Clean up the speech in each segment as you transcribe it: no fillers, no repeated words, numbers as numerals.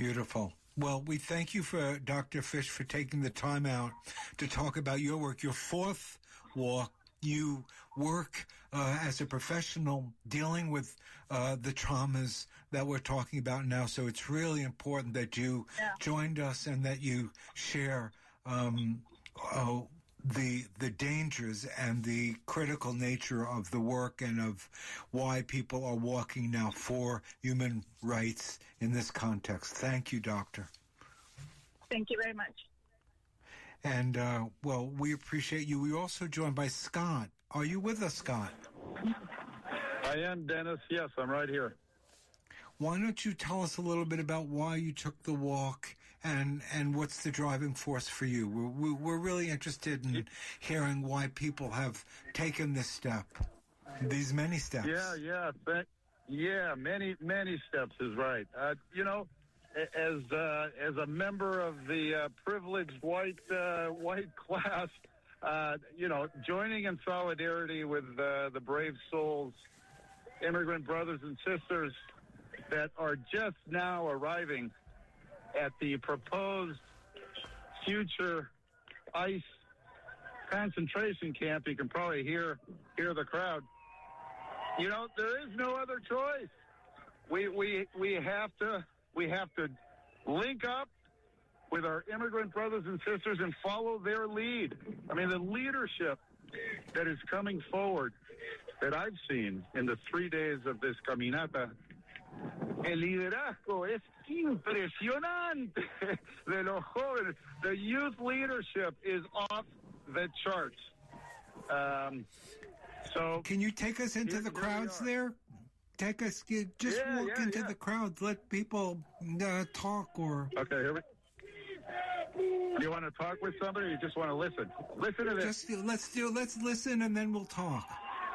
Beautiful. Well, we thank you, for Dr. Fish, for taking the time out to talk about your work, your fourth walk. You work as a professional dealing with the traumas that we're talking about now. So it's really important that you joined us and that you share the dangers and the critical nature of the work and of why people are walking now for human rights in this context. Thank you, Doctor. Thank you very much. And, well, we appreciate you. We're also joined by Scott. Are you with us, Scott? I am, Dennis. Yes, I'm right here. Why don't you tell us a little bit about why you took the walk and what's the driving force for you? We're really interested in hearing why people have taken this step, these many steps. Yeah, many steps is right. As a member of the privileged white class, joining in solidarity with the brave souls, immigrant brothers and sisters that are just now arriving at the proposed future ICE concentration camp. You can probably hear the crowd. There is no other choice. We have to link up with our immigrant brothers and sisters and follow their lead. I mean, the leadership that is coming forward that I've seen in the 3 days of this caminata, el liderazgo es impresionante de los jóvenes. The youth leadership is off the charts. So, can you take us into the crowds there? Take us, walk into the crowd. Let people talk. Or okay, here we. You want to talk with somebody, or you just want to listen? Listen to this. Let's listen, and then we'll talk.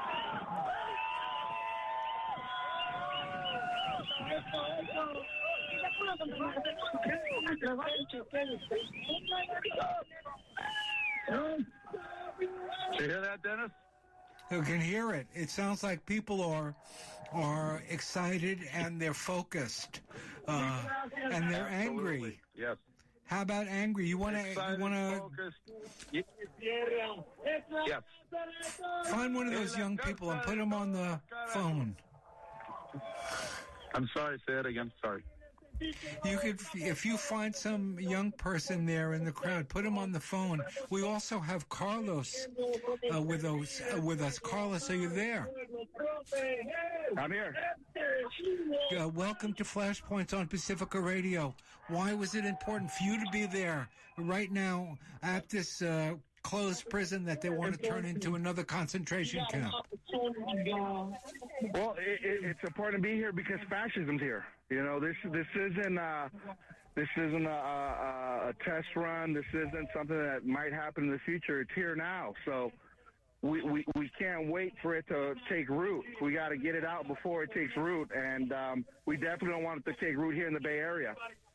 Did you hear that, Dennis? You can hear it. It sounds like people are excited and they're focused, and they're angry. Yes. How about angry? You want to? Yes. Find one of those young people and put them on the phone. I'm sorry. Say it again. Sorry. You could, if you find some young person there in the crowd, put him on the phone. We also have Carlos with us. Carlos, are you there? I'm here. Welcome to Flashpoints on Pacifica Radio. Why was it important for you to be there right now at this closed prison that they want to turn into another concentration camp? Well, it's important to be here because fascism's here. This isn't a test run. This isn't something that might happen in the future. It's here now. So we can't wait for it to take root. We got to get it out before it takes root, and we definitely don't want it to take root here in the Bay Area.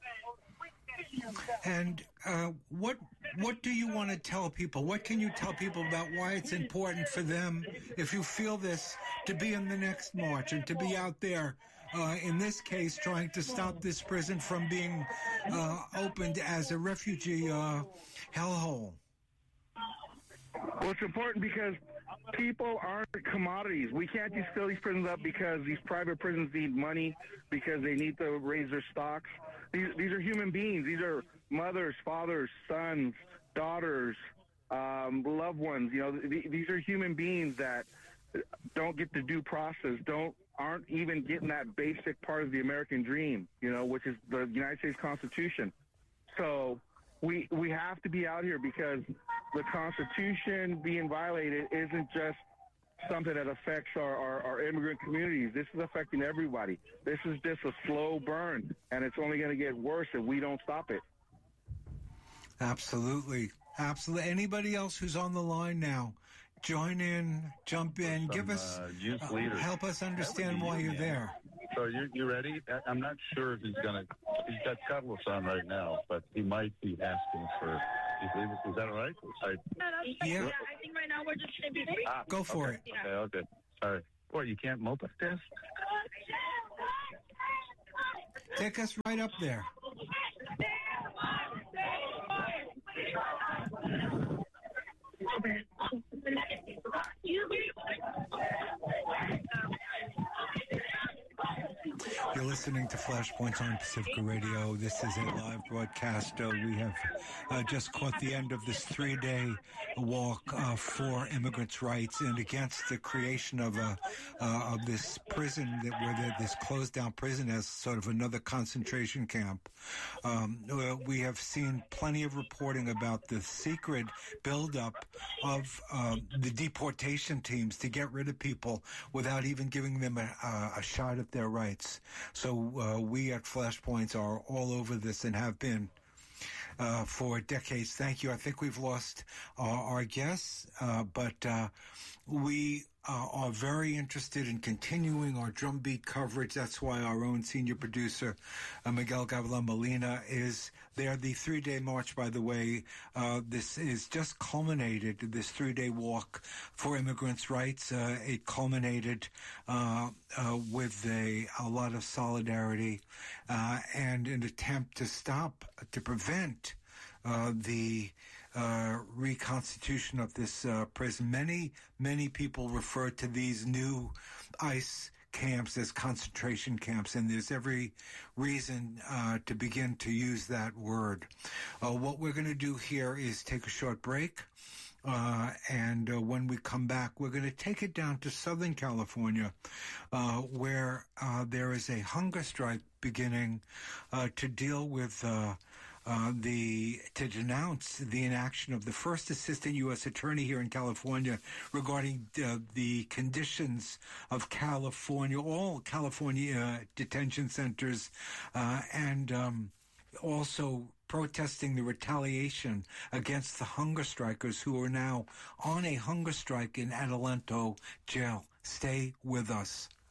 And what do you want to tell people? What can you tell people about why it's important for them, if you feel this, to be in the next march and to be out there, in this case, trying to stop this prison from being opened as a refugee hellhole? Well, it's important because people aren't commodities. We can't just fill these prisons up because these private prisons need money, because they need to raise their stocks. These are human beings. These are mothers, fathers, sons, daughters, loved ones. These are human beings that don't get the due process, aren't even getting that basic part of the American dream, which is the United States Constitution. So we have to be out here because the Constitution being violated isn't just something that affects our immigrant communities. This is affecting everybody. This is just a slow burn, and it's only going to get worse if we don't stop it. Absolutely. Absolutely. Anybody else who's on the line now, join in, jump in, give us, help us understand why you're there. So you ready? I'm not sure if he's got Carlos on right now, but he might be asking for, is that all right? Yeah. I think right now we're just going to be... Go for it. Okay. Sorry. Boy, you can't multitask? Take us right up there. You're listening to Flashpoints on Pacifica Radio. This is a live broadcast. We have just caught the end of this 3-day walk for immigrants' rights and against the creation of this prison this closed down prison as sort of another concentration camp. We have seen plenty of reporting about the secret buildup of the deportation teams to get rid of people without even giving them a shot at their rights. So we at Flashpoints are all over this and have been for decades. Thank you. I think we've lost our guests, but we are very interested in continuing our drumbeat coverage. That's why our own senior producer, Miguel Gavilan Molina, is there. The 3-day march, by the way, this is just culminated, this 3-day walk for immigrants' rights. It culminated with a lot of solidarity and an attempt to prevent the reconstitution of this prison. Many people refer to these new ICE camps as concentration camps, and there's every reason to begin to use that word. What we're going to do here is take a short break. And when we come back, we're going to take it down to Southern California, where there is a hunger strike beginning to deal with to denounce the inaction of the first assistant U.S. attorney here in California regarding the conditions of California, all California detention centers, and also protesting the retaliation against the hunger strikers who are now on a hunger strike in Adelanto jail. Stay with us.